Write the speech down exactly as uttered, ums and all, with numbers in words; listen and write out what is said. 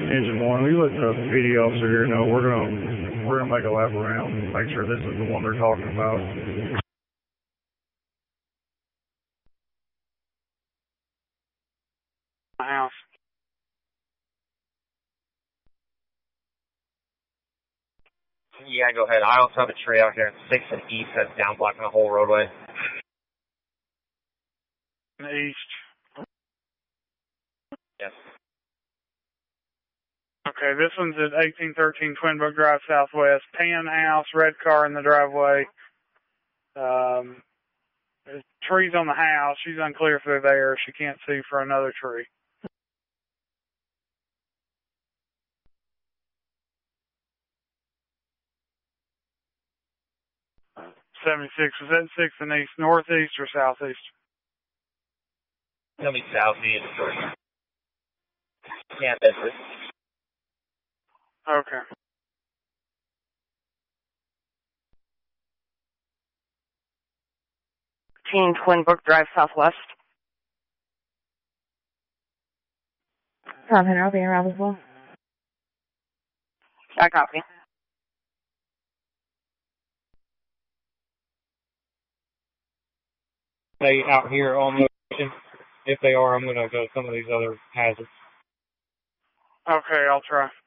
Engine one, we let the video officer here know we're gonna we're gonna make a lap around, make sure this is the one they're talking about. My house. Yeah, go ahead. I also have a tree out here at six and east that's down blocking the whole roadway. In the east. Yes. Okay, this one's at eighteen thirteen Twin Brook Drive Southwest. Pan house, red car in the driveway. Um, there's trees on the house. She's unclear if they're there. She can't see for another tree. seventy-six, was that six and east, northeast or southeast? Tell me southeast. Yeah, that's it. Okay. Teen Twin Brook Drive Southwest. Tom Henry, I'll be around as well. I copy. They out here on location. If they are, I'm going to go to some of these other hazards. Okay, I'll try.